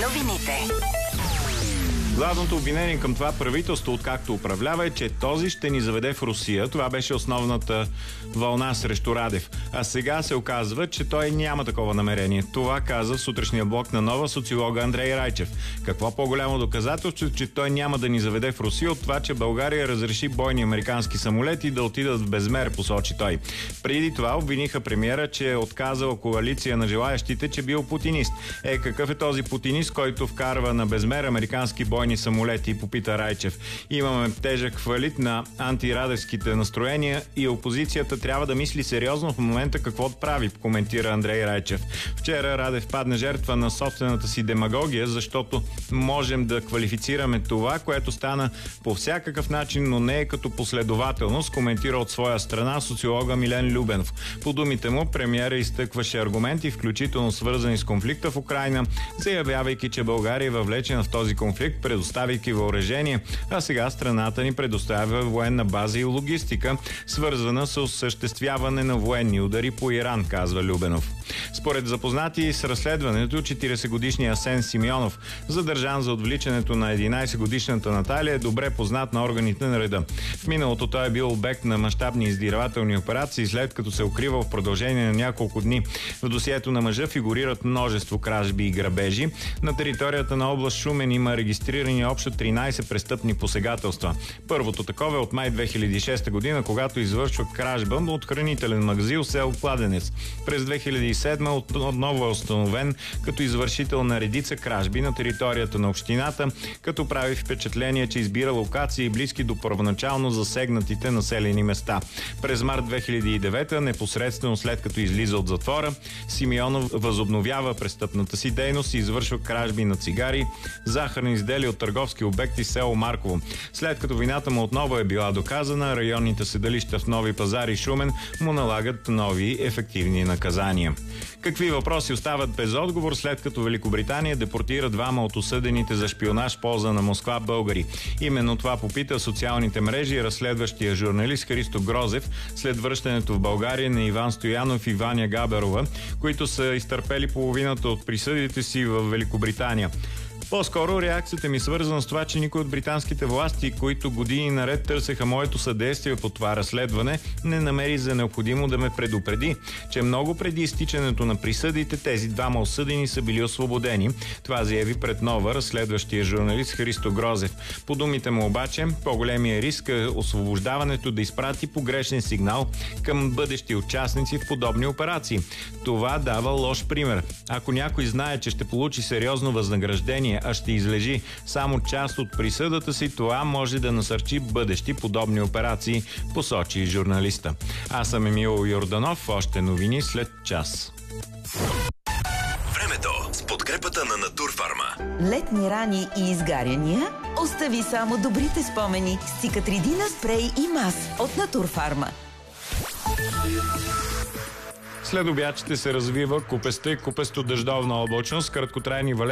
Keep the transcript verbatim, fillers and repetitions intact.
Новините. Главното обвинение към това правителство, откакто управлява, е, че този ще ни заведе в Русия. Това беше основната вълна срещу Радев. А сега се оказва, че той няма такова намерение. Това каза в сутрешния блок на Нова социолога Андрей Райчев. Какво по-голямо доказателство, че той няма да ни заведе в Русия от това, че България разреши бойни американски самолети да отидат в Безмер, посочи той. Преди това обвиниха премиера, че е отказал коалиция на желаящите, че бил путинист. Е, какъв е този путинист, който вкарва на Безмер американски бойни самолети, попита Райчев. Имаме тежък фалит на антирадевските настроения и опозицията трябва да мисли сериозно в момента какво да прави, коментира Андрей Райчев. Вчера Радев падна жертва на собствената си демагогия, защото можем да квалифицираме това, което стана по всякакъв начин, но не е като последователност, коментира от своя страна социолога Милен Любенов. По думите му, премиера изтъкваше аргументи, включително свързани с конфликта в Украйна, заявявайки, че България е въвлечена в този конфликт, предоставяйки въоръжение, а сега страната ни предоставя военна база и логистика, свързвана с осъществяване на военни удари по Иран, казва Любенов. Според запознати с разследването, четиридесетгодишният Асен Симеонов, задържан за отвличането на единадесетгодишната Наталия, е добре познат на органите на реда. В миналото той е бил обект на мащабни издирвателни операции, след като се укривал в продължение на няколко дни. В досието на мъжа фигурират множество кражби и грабежи. На територията на област Шумен има регистрирани общо тринадесет престъпни посегателства. Първото такова е от май две хиляди и шеста година, когато извършва кражба от хранителен магазин в село Кладенец. През две хиляди и седма отново е установен като извършител на редица кражби на територията на общината, като прави впечатление, че избира локации близки до първоначално засегнатите населени места. През март две хиляди и девета, непосредствено след като излиза от затвора, Симеонов възобновява престъпната си дейност и извършва кражби на цигари, захарни изделия от търговски обекти в село Марково. След като вината му отново е била доказана, районните съдилища в Нови пазар и Шумен му налагат нови ефективни наказания. Какви въпроси остават без отговор, след като Великобритания депортира двама от осъдените за шпионаж в полза на Москва българи? Именно това попита социалните мрежи разследващия журналист Христо Грозев след връщането в България на Иван Стоянов и Ваня Габерова, които са изтърпели половината от присъдите си в Великобритания. По-скоро реакцията ми е свързана с това, че никой от британските власти, които години наред търсеха моето съдействие по това разследване, не намери за необходимо да ме предупреди, че много преди изтичането на присъдите тези двама осъдени са били освободени. Това заяви пред Нова разследващия журналист Христо Грозев. По думите му обаче, по-големия риск е освобождаването да изпрати погрешен сигнал към бъдещи участници в подобни операции. Това дава лош пример. Ако някой знае, че ще получи сериозно възнаграждение, а ще излежи само част от присъдата си, това може да насърчи бъдещи подобни операции, посочи журналиста. Аз съм Емил Йорданов, още новини след час. Времето с подкрепата на Натурфарма. Летни рани и изгаряния? Остави само добрите спомени с Цикатридина спрей и мас от Натурфарма. След обяд ще се развива купеста и купесто дъждовна облачност, краткотрайни валежи